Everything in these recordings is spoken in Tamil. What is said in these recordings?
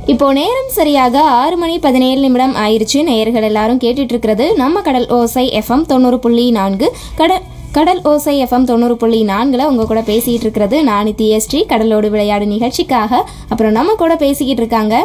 இப்போ நேரம் சரியாக 6:17 ஆயிருச்சு. நேயர்கள் எல்லாரும் கேட்டுட்டு இருக்கிறது நம்ம கடல் ஓசை எஃப்எம் 90.4 கடல் ஓசை எஃப்எம் 90.4 உங்க கூட பேசிட்டு இருக்கிறது நான் தியஸ்ரீ. கடலோடு விளையாடு நிகழ்ச்சிக்காக அப்புறம் நம்ம கூட பேசிக்கிட்டு இருக்காங்க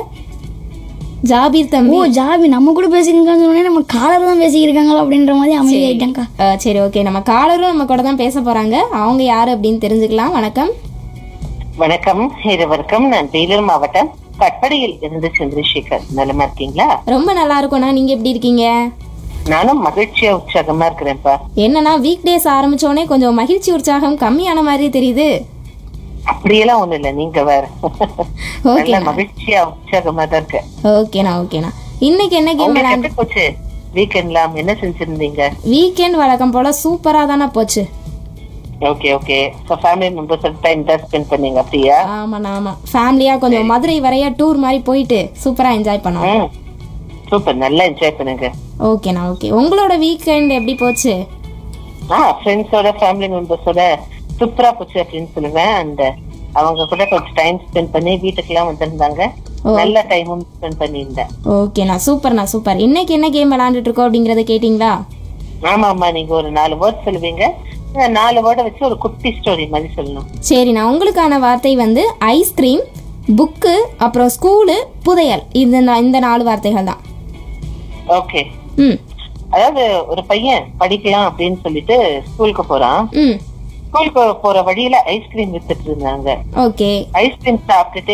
ஜாபீர் தம்பி. ஜாபீர் நம்ம கூட பேசியிருக்கான்னு சொன்னே நம்ம காலர் தான் பேசியிருக்காங்களோ அப்படின்ற மாதிரி அமைதியாயிட்டாங்க. சரி, ஓகே. நம்ம காலரும் நம்ம கூட தான் பேச போறாங்க. அவங்க யாரு அப்படின்னு தெரிஞ்சுக்கலாம். வணக்கம். வணக்கம் இருவருக்கும். நான் வேலூர் மாவட்டம் கட்படியில் இருந்து சந்திரசேகர். நலமா இருக்கீங்களா? ரொம்ப நல்லா இருக்கும்ண்ணா. நீங்க எப்படி இருக்கீங்க? நானும் மகிழ்ச்சியா உற்சாகமா இருக்கிறேன்ப்பா. என்னன்னா வீக் டேஸ் ஆரம்பிச்சோடனே கொஞ்சம் மகிழ்ச்சி உற்சாகம் கம்மியான மாதிரி தெரியுது. அப்படியெல்லாம் ஒண்ணு இல்ல, நீங்க வேற. நல்ல மகிழ்ச்சியா உற்சாகமா தான் இருக்கு. ஓகேண்ணா. இன்னைக்கு என்ன கேம் விளையாண்டு போச்சு? வீக்கெண்ட்லாம் என்ன செஞ்சிருந்தீங்க? வீக்கெண்ட் வழக்கம் போல சூப்பரா தானே போச்சு. Okay. So family members time spend பண்ணீங்க அப்படியா? ஆமா. ஃபேமிலியா கொஞ்சம் மதுரை வரையா டூர் மாதிரி போயிட்டு சூப்பரா என்ஜாய் பண்ணோம். சூப்பர், நல்லா என்ஜாய் பண்ணுங்க. ஓகேண்ணா. உங்களோட வீக்கெண்ட் எப்படி போச்சு? ஃப்ரெண்ட்ஸோட ஃபேமிலி மெம்பர்ஸோட சூப்பரா போச்சு அப்படின்னு சொல்லுவேன். அந்த அவங்க கூட கொஞ்சம் டைம் ஸ்பெண்ட் பண்ணி வீட்டுக்கு எல்லாம் வந்திருந்தாங்க. நல்ல டைமும் ஸ்பெண்ட் பண்ணியிருந்தேன். ஓகேண்ணா, சூப்பர். இன்னைக்கு என்ன கேம் விளையாண்டுட்டு இருக்கோம் அப்படிங்கறத கேட்டீங்களா? ஆமா, நீங்க ஒரு 4 வேர்ட் சொல்லுவீங்க. 4 வேர்டை வச்சு ஒரு குட்டி ஸ்டோரி மாதிரி சொல்லணும். சரிண்ணா. உங்களுக்கான வார்த்தை வந்து ஐஸ்கிரீம், புக்கு, அப்புறம் ஸ்கூலு, புதையல். இந்த 4 வார்த்தைகள் தான். ஓகே. அதாவது ஒரு பையன் படிக்கலாம் அப்படின்னு சொல்லிட்டு ஸ்கூலுக்கு போறான். ஸ்கூலுக்கு போற வழியில ஐஸ்கிரீம் வித்துட்டு இருந்தாங்க. ஓகே. ஐஸ்கிரீம் சாப்பிட்டுட்டே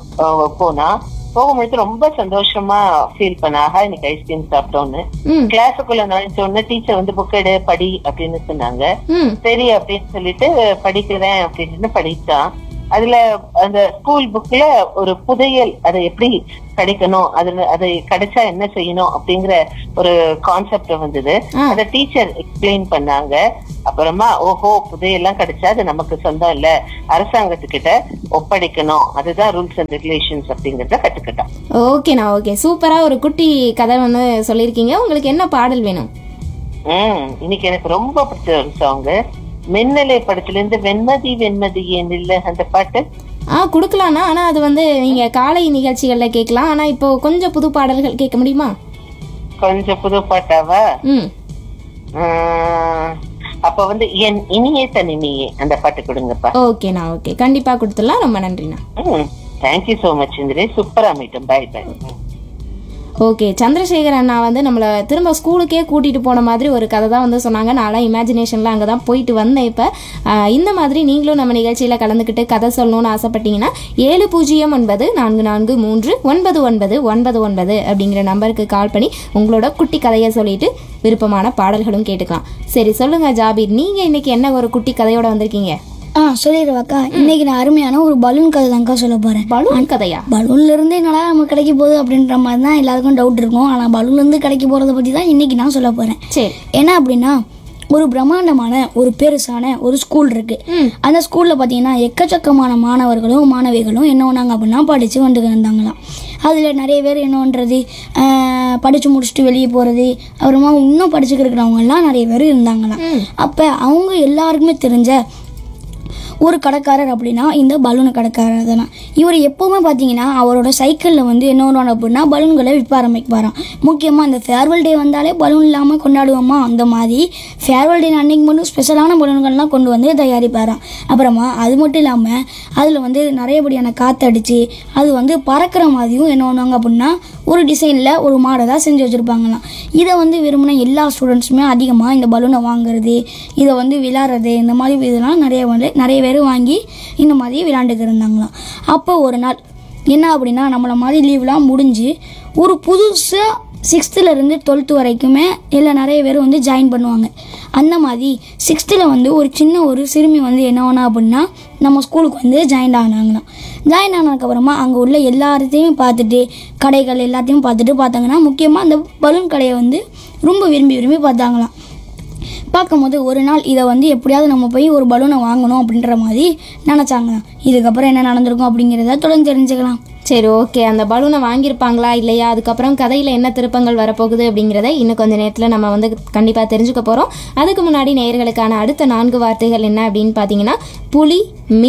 போகும்பொழுது ரொம்ப சந்தோஷமா ஃபீல் பண்ணாக இன்னைக்கு ஐஸ்கிரீம் சாப்பிட்டோன்னு. கிளாஸுக்குள்ள நுழைஞ்ச உடனே டீச்சர் வந்து புக் எடு படி அப்படின்னு சொன்னாங்க. சரி அப்படின்னு சொல்லிட்டு படிக்கிறேன் அப்படின்னு படிச்சான். அதுல அந்த ஸ்கூல் புக்ல ஒரு புதையல், அதை எப்படி கிடைக்கணும், அதை கிடைச்சா என்ன செய்யணும் அப்படிங்கிற ஒரு கான்செப்ட் வந்தது. அத டீச்சர் எக்ஸ்பிளைன் பண்ணாங்க. அப்புறமா ஓஹோ, புதையெல்லாம் கிடைச்சா அது நமக்கு சொந்தம் இல்ல, அரசாங்கத்துக்கிட்ட ஒப்படைக்கணும், அதுதான் ரூல்ஸ் அண்ட் ரெகுலேஷன்ஸ் அப்படிங்கறத கத்துக்கிட்டோம். ஓகே. சூப்பரா ஒரு குட்டி கதை வந்து சொல்லிருக்கீங்க. உங்களுக்கு என்ன பாடல் வேணும்? இன்னைக்கு எனக்கு ரொம்ப பிடிச்ச ஒரு சாங், மின்னலை படத்துல இருந்து வெண்மதி வெண்மதி ஏன் இல்ல அந்த பாட்டு. குடுக்கலாம்னா, ஆனா அது வந்து நீங்க காலை நிகழ்ச்சிகள்ல கேட்கலாம். ஆனா இப்போ கொஞ்சம் புது பாடல்கள் கேட்க முடியுமா? கொஞ்சம் புது பாட்டாவா? அப்ப வந்து என் இனியே தனிமையே அந்த பாட்டு கொடுங்கப்பா. ஓகேண்ணா. கண்டிப்பா கொடுத்துடலாம். ரொம்ப நன்றிண்ணா. Thank you so much இந்திரே. சூப்பரா மீட்டும். பை. ஓகே. சந்திரசேகர் அண்ணா வந்து நம்மளை திரும்ப ஸ்கூலுக்கே கூட்டிகிட்டு போன மாதிரி ஒரு கதை தான் வந்து சொன்னாங்க. நான்லாம் இமேஜினேஷனில் அங்கே தான் போயிட்டு வந்தேன். இப்போ இந்த மாதிரி நீங்களும் நம்ம நிகழ்ச்சியில் கலந்துக்கிட்டு கதை சொல்லணும்னு ஆசைப்பட்டீங்கன்னா 7009449999 அப்படிங்கிற நம்பருக்கு கால் பண்ணி உங்களோட குட்டி கதையை சொல்லிட்டு விருப்பமான பாடல்களும் கேட்டுக்கலாம். சரி, சொல்லுங்க ஜாபீர், நீங்கள் இன்னைக்கு என்ன ஒரு குட்டி கதையோட வந்திருக்கீங்க? சொல்லிடுவாக்கா. இன்னைக்கு நான் அருமையான ஒரு பலூன் கதை தான்க்கா சொல்ல போறேன். பலூன் கதையா? பலூன்ல இருந்து என்னடா நமக்கு கிடைக்க போகுது அப்படின்ற மாதிரி தான் எல்லாருக்கும் டவுட் இருக்கும். ஆனா பலூன்ல இருந்து கிடைக்க போறதை பத்தி தான் இன்னைக்கு நான் சொல்ல போறேன். சரி. என்ன அப்படின்னா, ஒரு பிரம்மாண்டமான ஒரு பெருசான ஒரு ஸ்கூல் இருக்கு. அந்த ஸ்கூல்ல பாத்தீங்கன்னா எக்கச்சக்கமான மாணவர்களும் மாணவிகளும் என்ன பண்ணாங்க அப்படின்னா படிச்சு வந்துட்டு இருந்தாங்களாம். அதுல நிறைய பேர் என்ன பண்றது, படிச்சு முடிச்சுட்டு வெளியே போறது, அப்புறமா இன்னும் படிச்சுட்டு இருக்கிறவங்க எல்லாம் நிறைய பேர் இருந்தாங்களாம். அப்ப அவங்க எல்லாருக்குமே தெரிஞ்ச ஒரு கடைக்காரர் அப்படின்னா இந்த பலூன் கடைக்காரர் தானே. இவர் எப்போவுமே பார்த்தீங்கன்னா அவரோட சைக்கிளில் வந்து என்ன பண்ணுவாங்க அப்படின்னா பலூன்களை விற்க ஆரம்பிப்பாராம். முக்கியமாக இந்த ஃபேர்வெல் டே வந்தாலே பலூன் இல்லாமல் கொண்டாடுவோமா, அந்த மாதிரி ஃபேர்வெல் டே அன்னைக்கு மட்டும் ஸ்பெஷலான பலூன்கள்லாம் கொண்டு வந்து தயாரிப்பாராம். அப்புறமா அது மட்டும் இல்லாமல் அதில் வந்து நிறையபடியான காற்றடிச்சு அது வந்து பறக்கிற மாதிரியும் என்ன பண்ணுவாங்க அப்படின்னா ஒரு டிசைனில் ஒரு மாடலாக செஞ்சு வச்சுருப்பாங்களாம். இதை வந்து விரும்பின எல்லா ஸ்டூடெண்ட்ஸுமே அதிகமாக இந்த பலூனை வாங்குறது, இதை வந்து விளையாடுறது, இந்த மாதிரி இதெல்லாம் நிறைய பேர் வாங்கி இந்த மாதிரி விளையாண்டுட்டு இருந்தாங்களாம். அப்போ ஒரு நாள் என்ன அப்படின்னா, நம்மளை மாதிரி லீவ்லாம் முடிஞ்சு ஒரு புதுசாக 6th இருந்து 12th வரைக்குமே நிறைய பேர் வந்து ஜாயின் பண்ணுவாங்க. அந்த மாதிரி 6th வந்து ஒரு சிறுமி வந்து என்ன ஆனா அப்படின்னா நம்ம ஸ்கூலுக்கு வந்து ஜாயின் ஆனாங்களாம். ஜாயின் ஆனதுக்கப்புறமா அங்கே உள்ள எல்லாத்தையும் பார்த்துட்டு கடைகள் எல்லாத்தையும் பார்த்தாங்கன்னா முக்கியமாக அந்த பலூன் கடையை வந்து ரொம்ப விரும்பி பார்த்தாங்களாம். பார்க்கும்போது ஒரு நாள் இதை வந்து எப்படியாவது நம்ம போய் ஒரு பலூனை வாங்கணும் அப்படின்ற மாதிரி நினச்சாங்க. இதுக்கப்புறம் என்ன நடந்திருக்கும் அப்படிங்கிறத தொடர்ந்து தெரிஞ்சுக்கலாம். சரி, ஓகே. அந்த பலூனை வாங்கியிருப்பாங்களா இல்லையா, அதுக்கப்புறம் கதையில் என்ன திருப்பங்கள் வரப்போகுது அப்படிங்கிறத இன்னும் கொஞ்சம் நேரத்தில் நம்ம வந்து கண்டிப்பாக தெரிஞ்சுக்க போகிறோம். அதுக்கு முன்னாடி நேயர்களுக்கான அடுத்த 4 வார்த்தைகள் என்ன அப்படின்னு பார்த்தீங்கன்னா புலி, மீன்,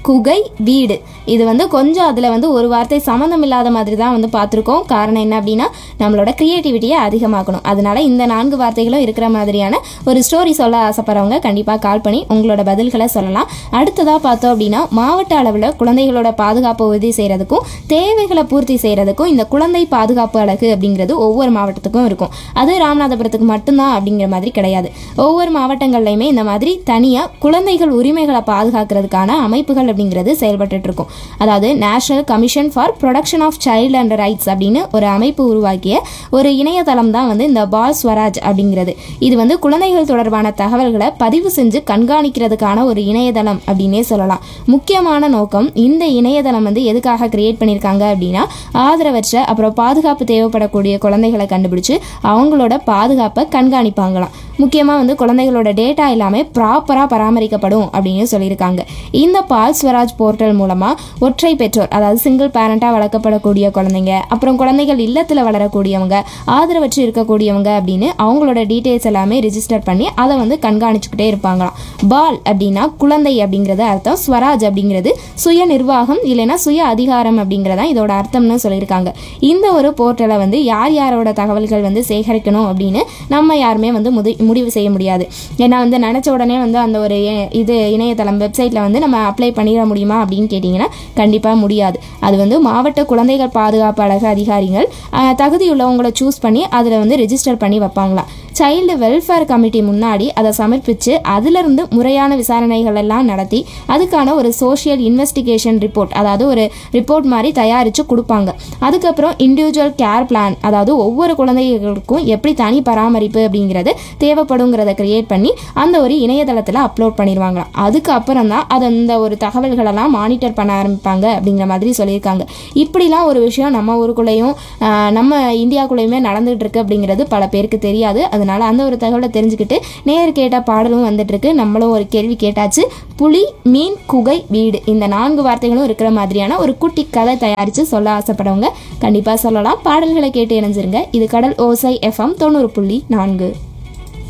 குகை வீடு. இது வந்து கொஞ்சம் அதில் வந்து ஒரு வார்த்தை சம்மந்தம் இல்லாத மாதிரி தான் வந்து பார்த்துருக்கோம். காரணம் என்ன அப்படின்னா நம்மளோட க்ரியேட்டிவிட்டியை அதிகமாக்கணும். அதனால இந்த 4 வார்த்தைகளும் இருக்கிற மாதிரியான ஒரு ஸ்டோரி சொல்ல ஆசைப்படுறவங்க கண்டிப்பாக கால் பண்ணி உங்களோட பதில்களை சொல்லலாம். அடுத்ததாக பார்த்தோம் அப்படின்னா மாவட்ட அளவில் குழந்தைகளோட பாதுகாப்பை உறுதி செய்கிறதுக்கும் தேவைகளை பூர்த்தி செய்கிறதுக்கும் இந்த குழந்தை பாதுகாப்பு அலகு அப்படிங்கிறது ஒவ்வொரு மாவட்டத்துக்கும் இருக்கும். அது ராமநாதபுரத்துக்கு மட்டும்தான் அப்படிங்கிற மாதிரி கிடையாது. ஒவ்வொரு மாவட்டங்கள்லையுமே இந்த மாதிரி தனியாக குழந்தைகள் உரிமைகளை பாதுகாக்கிறதுக்கான அமைப்புகள் அப்படிங்கிறது செயல்பட்டு இருக்கும். அதாவது national commission for production of child and rights அப்படின்னு ஒரு அமைப்பு உருவாக்கிய ஒரு இணையதளம் தான் வந்து இந்த பால் ஸ்வராஜ் அப்படிங்கிறது. இது வந்து குழந்தைகள் தொடர்பான தகவல்களை பதிவு செஞ்சு கண்காணிக்கிறதுக்கான ஒரு இணையதளம் அப்படின்னே சொல்லலாம். முக்கியமான நோக்கம் இந்த இணையதளம் வந்து எதுக்காக கிரியேட் பண்ணியிருக்காங்க அப்படின்னா ஆதரவற்ற அப்புறம் பாதுகாப்பு தேவைப்படக்கூடிய குழந்தைகளை கண்டுபிடிச்சு அவங்களோட பாதுகாப்பை கண்காணிப்பாங்களாம். முக்கியமாக வந்து குழந்தைகளோட டேட்டா எல்லாமே ப்ராப்பராக பராமரிக்கப்படும் அப்படின்னு சொல்லியிருக்காங்க. இந்த பால் ஸ்வராஜ் போர்ட்டல் மூலமாக ஒற்றை பெற்றோர், அதாவது சிங்கிள் பேரண்டாக வளர்க்கப்படக்கூடிய குழந்தைங்க, அப்புறம் குழந்தைகள் இல்லத்தில் வளரக்கூடியவங்க, ஆதரவற்று இருக்கக்கூடியவங்க அப்படின்னு அவங்களோட டீட்டெயில்ஸ் எல்லாமே ரிஜிஸ்டர் பண்ணி அதை வந்து கண்காணிச்சுக்கிட்டே இருப்பாங்களாம். பால் அப்படின்னா குழந்தை அப்படிங்கிறது அர்த்தம். ஸ்வராஜ் அப்படிங்கிறது சுய நிர்வாகம் இல்லைன்னா சுய அதிகாரம் அப்படிங்கிறதான் இதோட அர்த்தம்னு சொல்லியிருக்காங்க. இந்த ஒரு போர்ட்டலை வந்து யார் யாரோட தகவல்கள் வந்து சேகரிக்கணும் அப்படின்னு நம்ம யாருமே வந்து முடிவு செய்ய முடியாது. ஏன்னா வந்து நினச்ச உடனே வந்து அந்த ஒரு இணையதளம் வெப்சைட்டில் வந்து நம்ம அப்ளை பண்ணிட முடியுமா அப்படின்னு கேட்டிங்கன்னா கண்டிப்பாக முடியாது. அது வந்து மாவட்ட குழந்தைகள் பாதுகாப்பு அலகு அதிகாரிகள் தகுதியுள்ளவங்களை சூஸ் பண்ணி அதில் வந்து ரெஜிஸ்டர் பண்ணி வைப்பாங்களாம். சைல்டு வெல்ஃபேர் கமிட்டி முன்னாடி அதை சமர்ப்பித்து அதிலிருந்து முறையான விசாரணைகள் எல்லாம் நடத்தி அதுக்கான ஒரு சோஷியல் இன்வெஸ்டிகேஷன் ரிப்போர்ட், அதாவது ஒரு ரிப்போர்ட் மாதிரி தயாரித்து கொடுப்பாங்க. அதுக்கப்புறம் இண்டிவிஜுவல் கேர் பிளான், அதாவது ஒவ்வொரு குழந்தைகளுக்கும் எப்படி தனி பராமரிப்பு அப்படிங்கிறது தேவைப்படுங்கிறத கிரியேட் பண்ணி அந்த ஒரு இணையதளத்தில் அப்லோட் பண்ணிடுவாங்களாம். அதுக்கப்புறம் தான் அதை அந்த ஒரு தகவல்களெல்லாம் மானிட்டர் பண்ண ஆரம்பிப்பாங்க அப்படிங்கிற மாதிரி சொல்லியிருக்காங்க. இப்படிலாம் ஒரு விஷயம் நம்ம ஊருக்குள்ளேயும் நம்ம இந்தியாவுக்குள்ளேயுமே நடந்துகிட்டு இருக்கு அப்படிங்கிறது பல பேருக்கு தெரியாது. அதனால அந்த ஒரு தகவலை தெரிஞ்சுக்கிட்டு நேர் கேட்ட பாடலும் வந்துட்டு இருக்கு. நம்மளும் ஒரு கேள்வி கேட்டாச்சு. புலி, மீன், குகை, வீடு இந்த 4 வார்த்தைகளும் இருக்கிற மாதிரியான ஒரு குட்டி கதை தயாரித்து சொல்ல ஆசைப்படுறவங்க கண்டிப்பாக சொல்லலாம். பாடல்களை கேட்டு இணைஞ்சிருங்க. இது கடல் ஓசை FM 90.4.